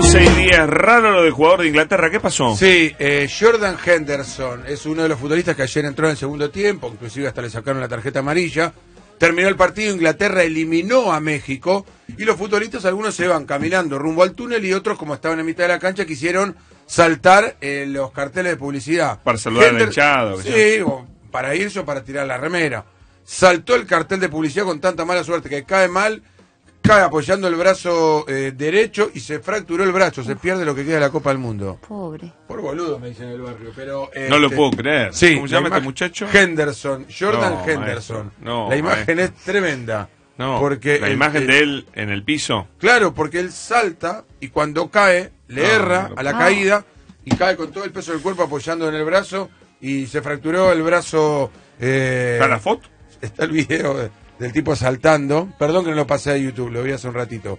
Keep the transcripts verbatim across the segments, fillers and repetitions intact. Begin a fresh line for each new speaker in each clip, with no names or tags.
doce y diez, raro lo del jugador de Inglaterra, ¿qué pasó?
Sí, eh, Jordan Henderson es uno de los futbolistas que ayer entró en el segundo tiempo, inclusive hasta le sacaron la tarjeta amarilla. Terminó el partido, Inglaterra eliminó a México y los futbolistas, algunos se van caminando rumbo al túnel y otros, como estaban en mitad de la cancha, quisieron saltar eh, los carteles de publicidad.
Para saludar
Hender...
al hinchado.
Sí, o para irse o para tirar la remera. Saltó el cartel de publicidad con tanta mala suerte que cae mal, cae apoyando el brazo eh, derecho y se fracturó el brazo, se pierde lo que queda de la Copa del Mundo.
Pobre.
Por boludo, me dicen en el barrio, pero...
No lo
este,
puedo creer.
Sí,
¿Cómo se llama
la
este
imagen-
muchacho?
Henderson, Jordan
No,
Henderson.
maestro. No,
la imagen
maestro.
es tremenda.
No,
porque
la
el-
imagen
el-
de él en el piso.
Claro, porque él salta y cuando cae, le
No,
erra
no lo
a la
puedo.
caída y cae con todo el peso del cuerpo apoyando en el brazo y se fracturó el brazo... Eh,
¿Está la foto?
Está el video de- del tipo saltando. Perdón que no lo pasé a YouTube, lo vi hace un ratito.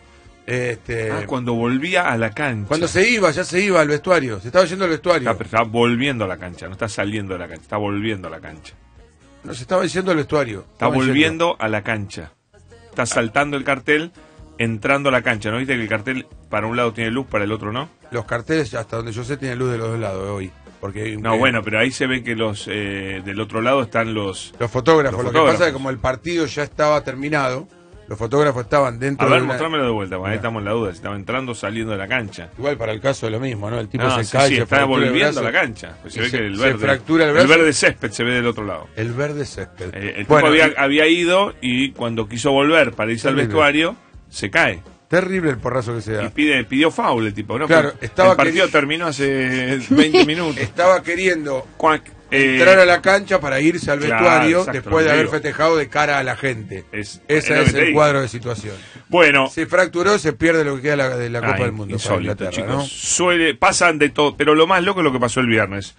Este,
Ah, cuando volvía a la cancha.
cuando se iba, ya se iba al vestuario. Se estaba yendo al vestuario.
Está, pero está volviendo a la cancha, no está saliendo de la cancha, está volviendo a la cancha.
No, se estaba yendo al vestuario.
Está
Estaban yendo.
volviendo a la cancha. Está saltando el cartel, entrando a la cancha. ¿No viste que el cartel para un lado tiene luz, para el otro no?
Los carteles, hasta donde yo sé, tienen luz de los dos lados hoy. Porque,
No,
eh,
bueno, pero ahí se ve que los eh, del otro lado están los...
Los fotógrafos.
Los
Lo
fotógrafos.
que pasa es que como el partido ya estaba terminado, los fotógrafos estaban dentro
A ver,
de una...
mostrámelo de vuelta, porque ahí
Mirá.
estamos en la duda, si estaba entrando o saliendo de la cancha.
Igual para el caso es lo mismo, ¿no? El tipo
No,
se
sí,
cae,
sí,
se
está
fractura el
volviendo a
brazo.
la cancha. Pues se
Y
ve
se-
que el
se
verde,
fractura el brazo.
verde césped se ve del otro lado.
El verde césped.
Eh, el tipo
Bueno,
había,
y-
había ido y cuando quiso volver para irse al
Terrible.
vestuario, se cae.
terrible el porrazo que se
Y
da.
pide, pidió foul el tipo, ¿no?
Claro,
Pero
estaba
el partido
queri-
terminó hace veinte minutos.
Estaba queriendo
Cuac, eh,
entrar a la cancha para irse al
claro,
vestuario
exacto,
después de
lo
haber
digo.
festejado de cara a la gente.
Es-
Ese
es lo
es
que te
el
digo.
cuadro de situación.
Bueno,
Se fracturó, se pierde lo que queda de la, de la Copa
ah,
del Mundo para
insólito,
Inglaterra,
chicos.
¿no?
Suele, pasan de todo, pero lo más loco es lo que pasó el viernes.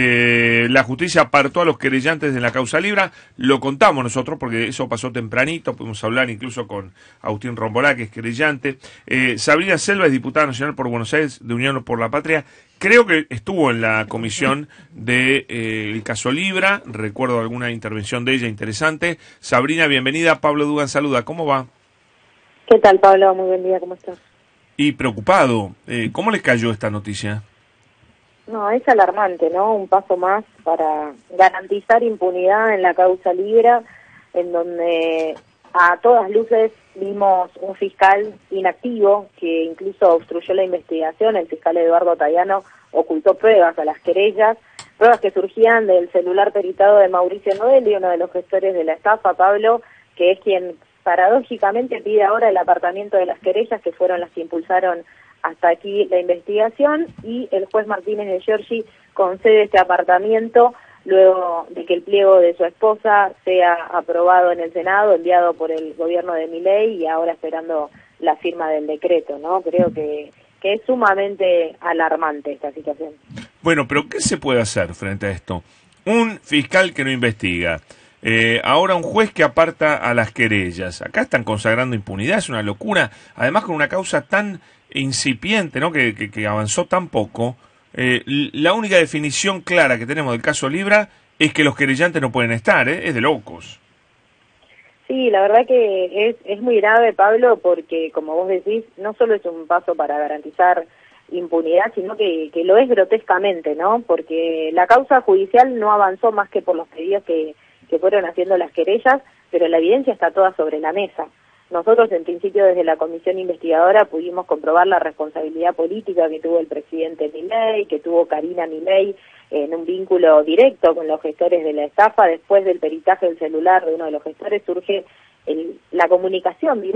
Eh, la justicia apartó a los querellantes de la causa Libra, lo contamos nosotros porque eso pasó tempranito, pudimos hablar incluso con Agustín Rombolá, que es querellante. Eh, Sabrina Selva es diputada nacional por Buenos Aires de Unión por la Patria. Creo que estuvo en la comisión del de, eh, el caso Libra, recuerdo alguna intervención de ella interesante. Sabrina, bienvenida. Pablo Dugan saluda, ¿cómo va?
¿Qué tal, Pablo? Muy buen día, ¿cómo estás?
Y preocupado, eh, ¿cómo les cayó esta noticia?
No, es alarmante, ¿no? Un paso más para garantizar impunidad en la causa Libra, en donde a todas luces vimos un fiscal inactivo que incluso obstruyó la investigación. El fiscal Eduardo Tayano ocultó pruebas a las querellas, pruebas que surgían del celular peritado de Mauricio Novelli, uno de los gestores de la estafa, Pablo, que es quien paradójicamente pide ahora el apartamiento de las querellas, que fueron las que impulsaron hasta aquí la investigación, y el juez Martínez de Giorgi concede este apartamiento luego de que el pliego de su esposa sea aprobado en el Senado, enviado por el gobierno de Milei, y ahora esperando la firma del decreto, ¿no? Creo que, que es sumamente alarmante esta situación.
Bueno, pero ¿qué se puede hacer frente a esto? Un fiscal que no investiga, eh, ahora un juez que aparta a las querellas. Acá están consagrando impunidad, es una locura. Además con una causa tan incipiente, ¿no? Que, que, que avanzó tan poco. Eh, la única definición clara que tenemos del caso Libra es que los querellantes no pueden estar, ¿eh? Es de locos.
Sí, la verdad que es, es muy grave, Pablo, porque como vos decís, no solo es un paso para garantizar impunidad, sino que, que lo es grotescamente, ¿no? Porque la causa judicial no avanzó más que por los pedidos que, que fueron haciendo las querellas, pero la evidencia está toda sobre la mesa. Nosotros, en principio, desde la comisión investigadora pudimos comprobar la responsabilidad política que tuvo el presidente Milei, que tuvo Karina Milei, en un vínculo directo con los gestores de la estafa. Después del peritaje del celular de uno de los gestores surge el, la comunicación directa